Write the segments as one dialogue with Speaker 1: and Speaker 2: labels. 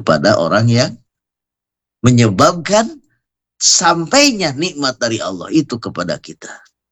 Speaker 1: kepada orang yang menyebabkan sampainya nikmat dari Allah itu kepada kita.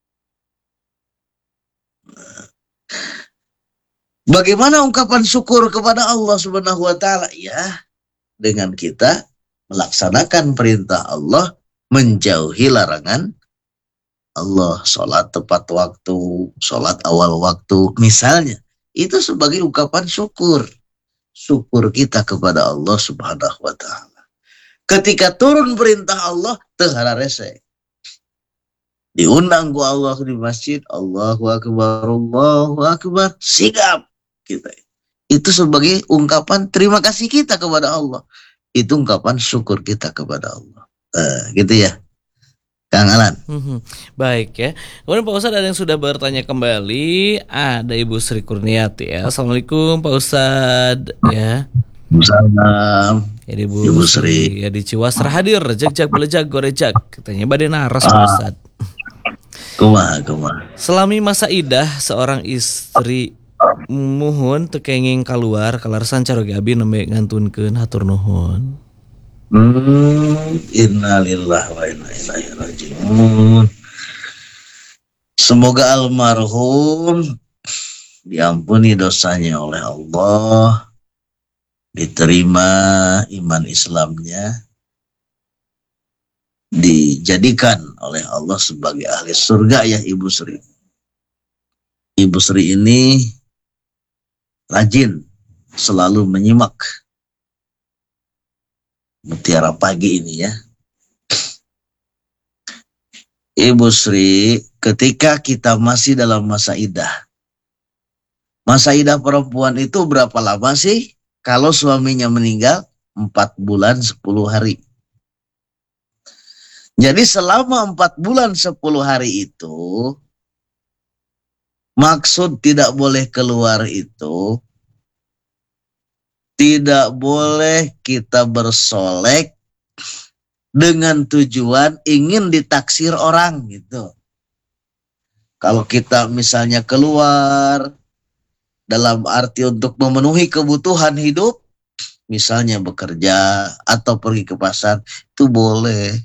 Speaker 1: Bagaimana ungkapan syukur kepada Allah Subhanahu wa taala? Ya, dengan kita melaksanakan perintah Allah, menjauhi larangan Allah, sholat tepat waktu, sholat awal waktu, misalnya. Itu sebagai ungkapan syukur. Syukur kita kepada Allah Subhanahu wa ta'ala. Ketika turun perintah Allah, tehara rese. Diundang ku Allah di masjid, Allahu Akbar, sigap. Kita. Itu sebagai ungkapan terima kasih kita kepada Allah. Itu ungkapan syukur kita kepada Allah. Gitu ya, Kang Alan.
Speaker 2: Baik ya. Kemudian Pak Ustadz ada yang sudah bertanya kembali. Ada Ibu Sri Kurniati ya. Assalamualaikum Pak Ustadz ya.
Speaker 1: Salam.
Speaker 2: Ya, Ibu Sri ya di Ciwasra hadir. Jak belejak gorejak. Katanya badai naras Pak Ustadz.
Speaker 1: Kumaha.
Speaker 2: Selami masa idah seorang istri muhun tekenging keluar kalarsan caroge abi nembe ngantunkeun hatur nuhun.
Speaker 1: Innalillahi wa inna ilaihi rajiun. Semoga almarhum diampuni dosanya oleh Allah, diterima iman Islamnya, dijadikan oleh Allah sebagai ahli surga ya Ibu Sri. Ibu Sri ini rajin selalu menyimak Mutiara Pagi ini ya. Ibu Sri, ketika kita masih dalam masa idah perempuan itu berapa lama sih? Kalau suaminya meninggal 4 bulan 10 hari. Jadi selama 4 bulan 10 hari itu, maksud tidak boleh keluar itu, tidak boleh kita bersolek dengan tujuan ingin ditaksir orang gitu. Kalau kita misalnya keluar dalam arti untuk memenuhi kebutuhan hidup, misalnya bekerja atau pergi ke pasar, itu boleh.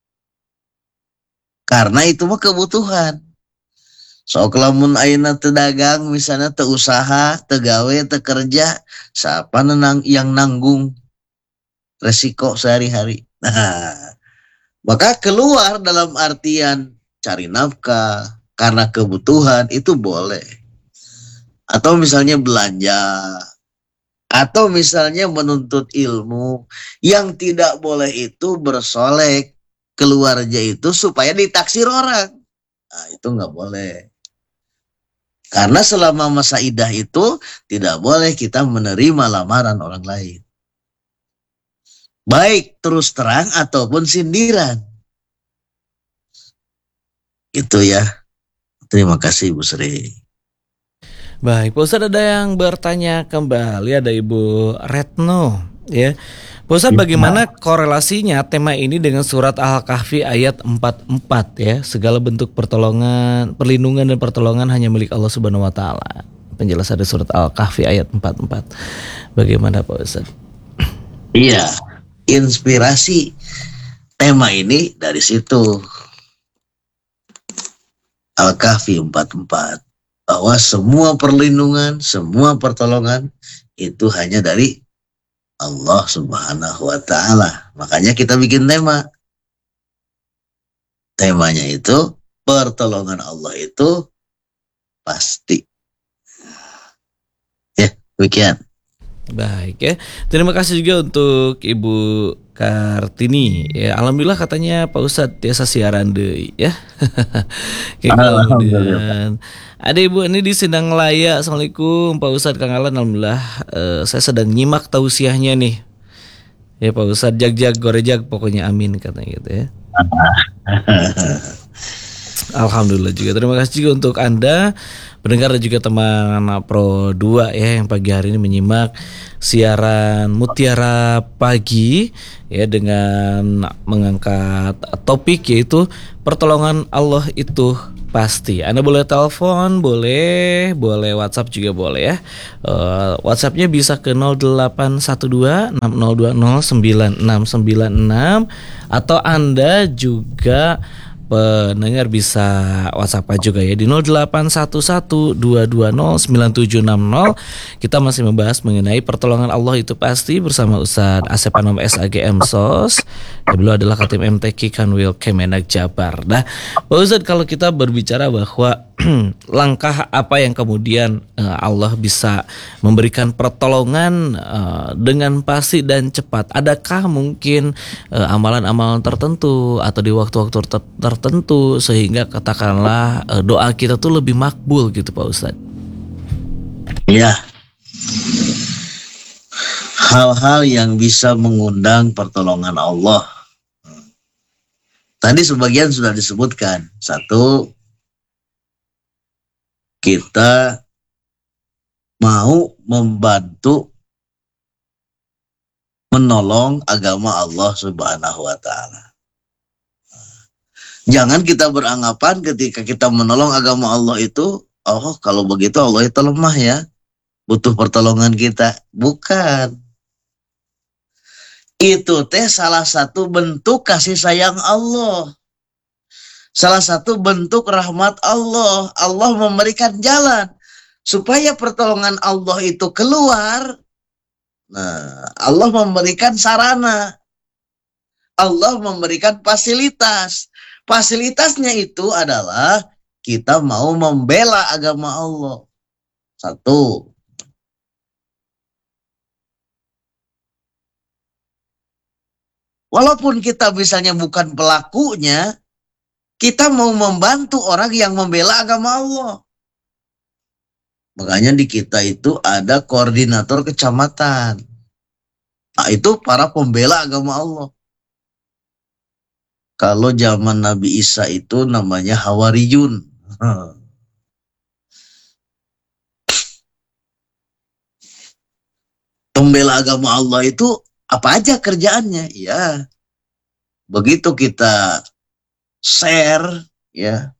Speaker 1: Karena itu mah kebutuhan. Sok lamun ayeuna teu dagang, misalnya teu usaha, teu gawe, teu kerja, siapa yang nanggung resiko sehari-hari. Nah, maka keluar dalam artian cari nafkah karena kebutuhan itu boleh. Atau misalnya belanja, atau misalnya menuntut ilmu. Yang tidak boleh itu bersolek keluarnya itu supaya ditaksir orang. Nah, itu nggak boleh. Karena selama masa idah itu tidak boleh kita menerima lamaran orang lain. Baik terus terang ataupun sindiran. Itu ya. Terima kasih Ibu Sri.
Speaker 2: Baik, Pak Ustadz ada yang bertanya kembali, ada Ibu Retno ya. Pak Ustadz, bagaimana korelasinya tema ini dengan surat Al-Kahfi ayat 44 ya? Segala bentuk pertolongan, perlindungan dan pertolongan hanya milik Allah Subhanahu wa taala. Penjelasan dari surat Al-Kahfi ayat 44. Bagaimana Pak Ustadz?
Speaker 1: Iya, inspirasi tema ini dari situ. Al-Kahfi 44. Bahwa semua perlindungan, semua pertolongan itu hanya dari Allah Subhanahu wa ta'ala. Makanya kita bikin tema. Temanya itu pertolongan Allah itu pasti. Ya, demikian.
Speaker 2: Baik ya. Terima kasih juga untuk Ibu Kartini ya. Alhamdulillah katanya Pak Ustadz biasa siaran deui ya. Kemudian ada Ibu ini di Sindang Laya. Assalamualaikum Pak Ustadz, Kang Alan. Alhamdulillah saya sedang nyimak tausiahnya nih. Ya Pak Ustadz, jag gorejag pokoknya amin katanya gitu ya. Alhamdulillah juga. Terima kasih juga untuk Anda pendengar dan juga teman Pro 2 ya yang pagi hari ini menyimak siaran Mutiara Pagi ya dengan mengangkat topik yaitu pertolongan Allah itu pasti. Anda boleh telepon, boleh WhatsApp juga boleh ya. WhatsAppnya bisa ke 0812 6020 9696 atau Anda juga pendengar bisa WhatsApp juga ya di 0811 220 9760. Kita masih membahas mengenai pertolongan Allah itu pasti bersama Ustadz Asep Anom SAGM SOS. Beliau adalah Katim MTQ Kanwil Kemenak Jabar. Nah, Pak Ustadz, kalau kita berbicara bahwa langkah apa yang kemudian Allah bisa memberikan pertolongan dengan pasti dan cepat, adakah mungkin amalan-amalan tertentu atau di waktu-waktu tertentu sehingga katakanlah doa kita tuh lebih makbul gitu Pak Ustadz?
Speaker 1: Ya, hal-hal yang bisa mengundang pertolongan Allah. Tadi sebagian sudah disebutkan. Satu, kita mau membantu menolong agama Allah Subhanahu wa Ta'ala. Jangan kita beranggapan ketika kita menolong agama Allah itu, oh kalau begitu Allah itu lemah ya, butuh pertolongan kita. Bukan. Itu salah satu bentuk kasih sayang Allah. Salah satu bentuk rahmat Allah. Allah memberikan jalan supaya pertolongan Allah itu keluar. Nah, Allah memberikan sarana. Allah memberikan fasilitas. Fasilitasnya itu adalah kita mau membela agama Allah. Satu. Walaupun kita misalnya bukan pelakunya, kita mau membantu orang yang membela agama Allah. Makanya di kita itu ada koordinator kecamatan. Nah, itu para pembela agama Allah. Kalau zaman Nabi Isa itu namanya Hawariyun. Pembela agama Allah itu apa aja kerjaannya? Ya, begitu kita share ya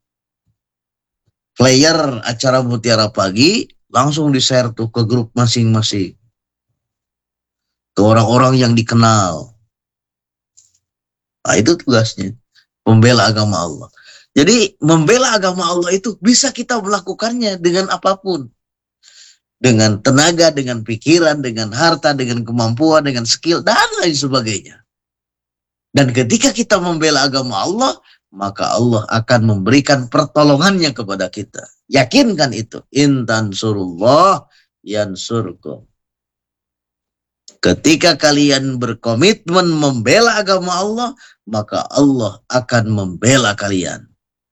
Speaker 1: player acara Mutiara Pagi, langsung di-share tuh ke grup masing-masing, ke orang-orang yang dikenal. Nah, itu tugasnya membela agama Allah. Jadi membela agama Allah itu bisa kita melakukannya dengan apapun, dengan tenaga, dengan pikiran, dengan harta, dengan kemampuan, dengan skill dan lain sebagainya. Dan ketika kita membela agama Allah, maka Allah akan memberikan pertolongannya kepada kita. Yakinkan itu. In tansurullah yansurkum. Ketika kalian berkomitmen membela agama Allah, maka Allah akan membela kalian.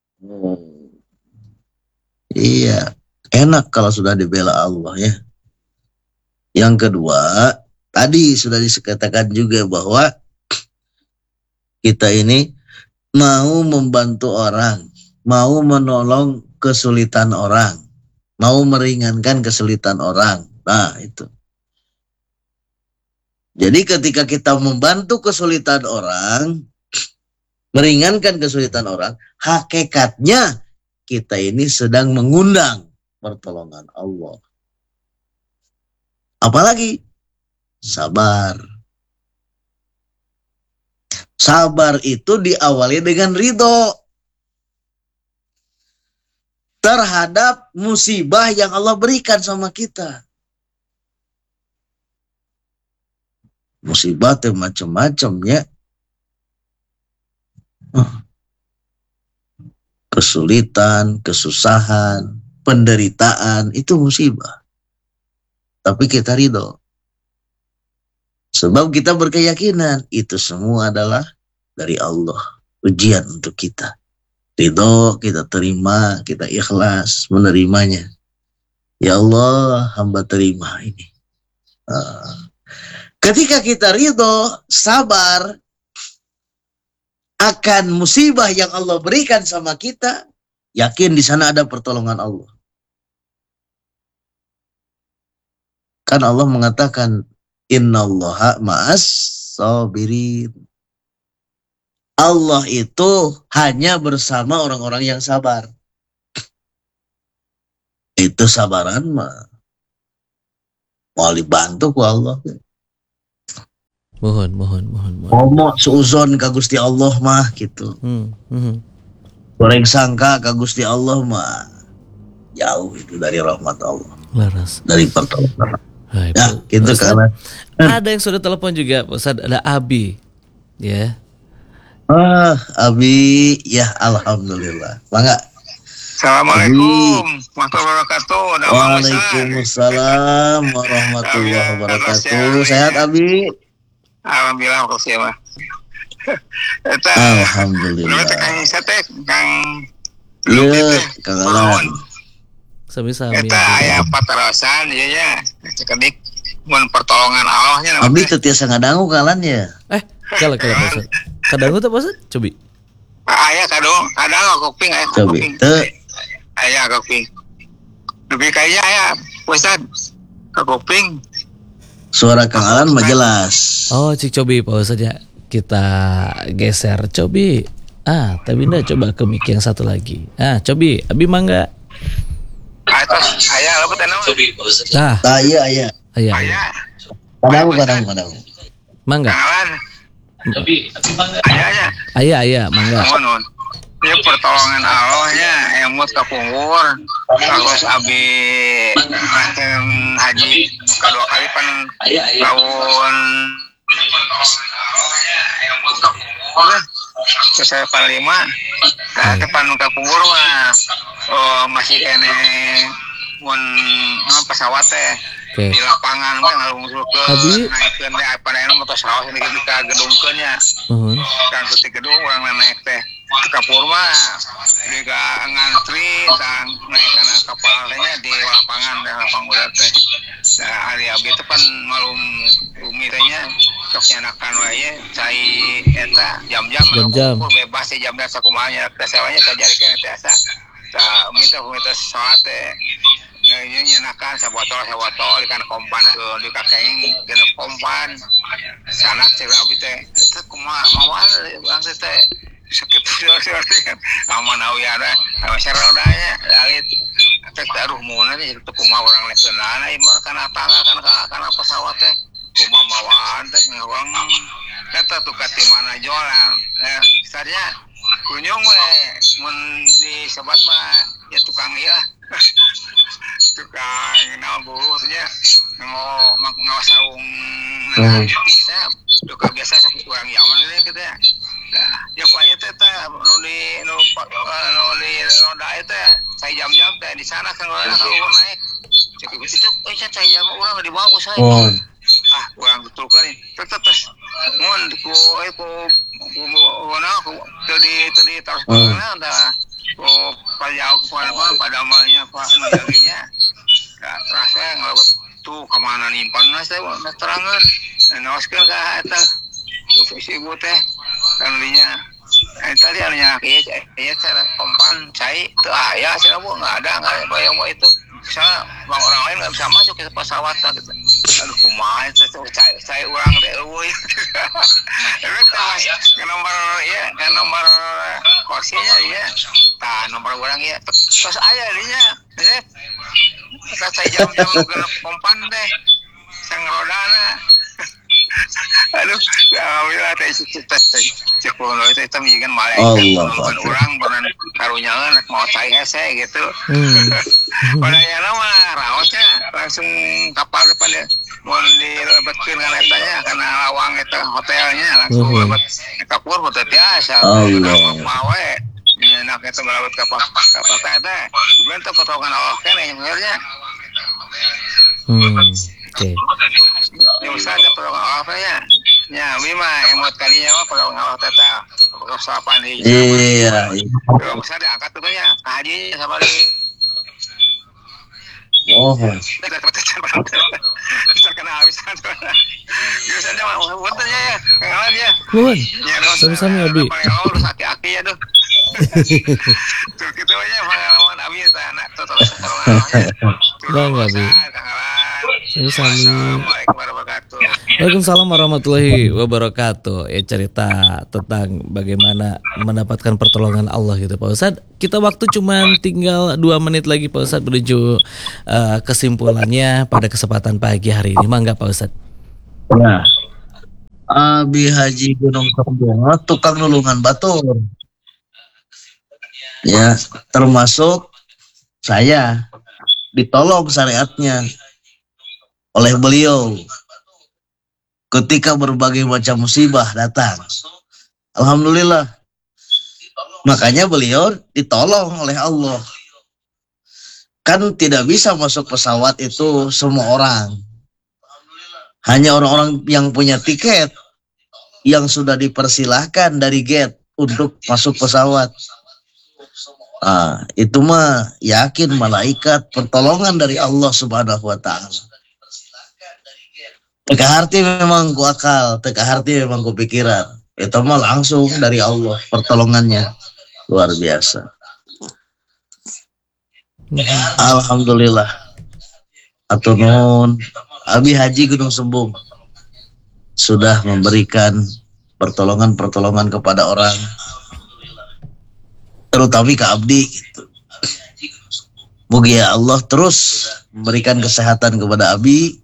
Speaker 1: Iya, enak kalau sudah dibela Allah ya. Yang kedua, tadi sudah dikatakan juga bahwa kita ini mau membantu orang, mau menolong kesulitan orang, mau meringankan kesulitan orang. Nah, itu. Jadi ketika kita membantu kesulitan orang, meringankan kesulitan orang, hakikatnya kita ini sedang mengundang pertolongan Allah. Apalagi sabar. Sabar itu diawali dengan ridho terhadap musibah yang Allah berikan sama kita. Musibah itu macam-macam ya. Kesulitan, kesusahan, penderitaan itu musibah. Tapi kita ridho. Sebab kita berkeyakinan itu semua adalah dari Allah. Ujian untuk kita. Ridho, kita terima, kita ikhlas menerimanya. Ya Allah, hamba terima ini. Ketika kita ridho, sabar akan musibah yang Allah berikan sama kita, yakin di sana ada pertolongan Allah. Kan Allah mengatakan, innallaha ma'as sabirin. Allah itu hanya bersama orang-orang yang sabar. Itu sabaran mah mau dibantu ku Allah.
Speaker 2: Mohon.
Speaker 1: Ngomong suuzon ka Gusti Allah mah gitu. Goreng sangka ka Gusti Allah mah jauh itu dari rahmat Allah,
Speaker 2: Laras.
Speaker 1: dari pertolongan.
Speaker 2: Hai,
Speaker 1: Ya,
Speaker 2: Pak
Speaker 1: gitu
Speaker 2: Ustadz.
Speaker 1: karena
Speaker 2: Ada yang sudah telepon juga, Pak Ustadz. Ada Abi, ya.
Speaker 1: Abi, ya alhamdulillah. Mangga.
Speaker 3: Assalamualaikum warahmatullahi wabarakatuh.
Speaker 1: Waalaikumsalam warahmatullahi wabarakatuh. Sehat Abi?
Speaker 3: Alhamdulillah makasih mah. Eta
Speaker 1: Alhamdulillah.
Speaker 3: Kang Isa teh Kang
Speaker 1: Iya, Kang Alan.
Speaker 2: Sami-sami.
Speaker 3: Eta aya paterosan ieu nya. Cekedik mun pertolongan Allahnya.
Speaker 1: Abi teu tiasa ngadangu kalan ya.
Speaker 2: Kalau Pak Ustadz. Kadang tuh Pak Ustadz, cobi.
Speaker 3: Aya kadang kuping aya
Speaker 1: Cobi.
Speaker 3: kuping.
Speaker 1: Teu
Speaker 3: Aya kuping. Lebih kayaknya aya Ustad ke kuping.
Speaker 1: suara Kang Alan mah jelas.
Speaker 2: Oh, cik cobi Pak Ustadz ya. Kita geser cobi. Tapi ndak coba ke mic yang satu lagi. Cobi, Abi mangga.
Speaker 3: Atas aya apa teh nama?
Speaker 1: Iya.
Speaker 2: Aya.
Speaker 1: Kadang.
Speaker 2: Mangga.
Speaker 3: Alan. Aya.
Speaker 2: Mangga.
Speaker 3: Mohon. Ini pertolongan Allahnya emut kapungkur terus abi ngaten haji kedua kali pan tahun saya pan 5 depan kapungkur mah masih kene mun pesawat teh
Speaker 2: Oke.
Speaker 3: di lapangan mah ngalungsurkeun
Speaker 2: Abi?
Speaker 3: naikeun teh apa daya motor saos ini ketika gedungkeun nya kan di gedung urang naik teh kapur mah juga ngantri dan naik kana kapal nya di lapangan lapang udah teh hari abi teh pan malum bumi teh nya sok nyanakan wae cai eta jam-jam bebas sih jam dasa kumaha teh sewanya kajarikeun teh asa tah minta salat teh ini nyanakan sabotol ikan kompan ke di kakeng kena kompan sana cewek abi teh itu kumaha mawal bang teh sakit kan aman awi ada masyarakat rodanya alit teh aduh mun nih itu kumaha orang lekeunana ieu kana tangga kana pesawat teh kumaha mawan teh ngawang eta tuh kati mana jolang sadia kunyong we mun di sobat mah ya tukang ieu tukang buruhnya ngawasaung bisa tukang biasa sok kurang nyaman gitu ya. Nah, ya pokoknya teh nu di roda teh saya jam-jam teh di sana kan kalau naik. Cek itu saya jam urang di bawah saya. Urang betulkan nih. Terus mun ku tadi terus mana pada malnya Pak Najaginya terasa ngelawat tuh kemana nimpan saya terangan naoskeun ka eta si ibu teh kan linya tadi anya ieu cara kompan cai teu aya cenah Bu enggak ada bayang mau itu misalnya bang orang lain nggak bisa masuk ke pesawat gitu. Aduh kumaha cai urang teh euy ke nomor kursinya ya nomor orang ya terus aya dinya terus saya jam-jam genep kompan teh sang rodana aduh alhamdulillah teh cek kuno itu mijigan malaikat orang beran karunyaeun mau cai hese gitu pada yana mah raosnya langsung kapal depan ya mau dilebetkeun kana etanya kana lawang eta hotelnya langsung lebet kapur hotel biasa mawe enak eta melawat kapal teh kemudian teh potongan Allah keneh sebenarnya
Speaker 2: oke.
Speaker 3: Ya usah ada potongan Allah ya. Ya, mah emot kalinya mah potongan Allah teh tah sapan hiji.
Speaker 1: Iya.
Speaker 3: Kalau usah diangkat tuh ya, haji sabari. Bisa kena habisan. Biasanya mah wontennya ya, ngawan ya.
Speaker 2: Nuhun. Sami-sami Abi.
Speaker 3: Urus aki-aki ya tuh. Tuh kitu nya pengalaman Abi sana terus.
Speaker 2: Bang Abi. Sami-sami.
Speaker 3: Assalamualaikum warahmatullahi wabarakatuh.
Speaker 2: Waalaikumsalam warahmatullahi wabarakatuh. Ya, cerita tentang bagaimana mendapatkan pertolongan Allah gitu Pak Ustadz. Kita waktu cuma tinggal 2 menit lagi Pak Ustadz menuju kesimpulannya pada kesempatan pagi hari ini. Mangga Pak Ustadz.
Speaker 1: Ya. Abi Haji Gunung Sembung, tukang nulungan batur. Ya, termasuk saya ditolong syariatnya oleh beliau ketika berbagai macam musibah datang. Alhamdulillah. Makanya beliau ditolong oleh Allah. Kan tidak bisa masuk pesawat itu semua orang. Hanya orang-orang yang punya tiket yang sudah dipersilahkan dari gate untuk masuk pesawat. Itu mah yakin malaikat pertolongan dari Allah Subhanahu wa taala. Teka harti memang ku akal, teka harti memang ku pikiran. Itu mah langsung dari Allah pertolongannya. Luar biasa. Alhamdulillah. Atur nuhun. Abi Haji Gunung Sembung sudah memberikan pertolongan-pertolongan kepada orang, terutama ke abdi gitu. Mugi ya Allah terus memberikan kesehatan kepada Abi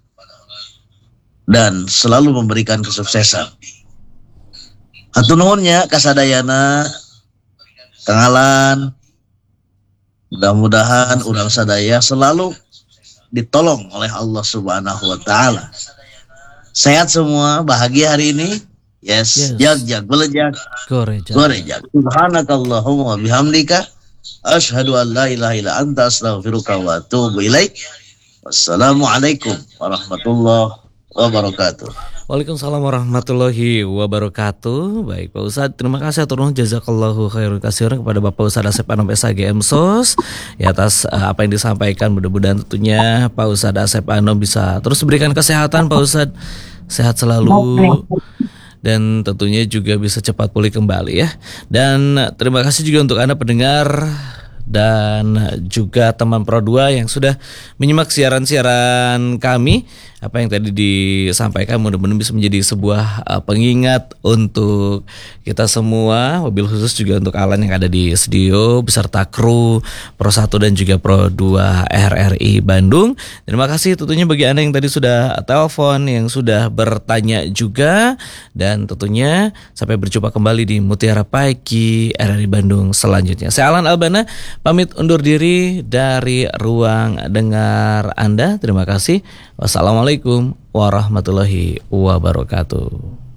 Speaker 1: dan selalu memberikan kesuksesan. Hatur nuhunnya kasadayana Kang Alan, mudah-mudahan urang sadaya selalu ditolong oleh Allah Subhanahu wa taala. Sehat semua, bahagia hari ini. Yes. Jag belejak. Gorejak. Subhanakallahumma wa bihamdika asyhadu an la ilaha illa anta astaghfiruka wa atubu ilaik. Wassalamualaikum warahmatullahi wabarakatuh.
Speaker 2: Waalaikumsalam warahmatullahi wabarakatuh. Baik Pak Ustadz, terima kasih atur nuhun jazakallahu khairan katsiran kepada Bapak Ustadz Asep Anom SHGM SOS ya atas apa yang disampaikan. Mudah-mudahan tentunya Pak Ustadz Asep Anom bisa terus berikan kesehatan Pak Ustadz, sehat selalu dan tentunya juga bisa cepat pulih kembali ya. Dan terima kasih juga untuk Anda pendengar dan juga teman Pro 2 yang sudah menyimak siaran-siaran kami. Apa yang tadi disampaikan mudah-mudahan bisa menjadi sebuah pengingat untuk kita semua, mobil khusus juga untuk Alan yang ada di studio beserta kru Pro 1 dan juga Pro 2 RRI Bandung. Terima kasih tentunya bagi Anda yang tadi sudah telepon, yang sudah bertanya juga, dan tentunya sampai berjumpa kembali di Mutiara Pagi RRI Bandung selanjutnya. Saya Alan Albana pamit undur diri dari ruang dengar Anda. Terima kasih. Wassalamualaikum warahmatullahi wabarakatuh.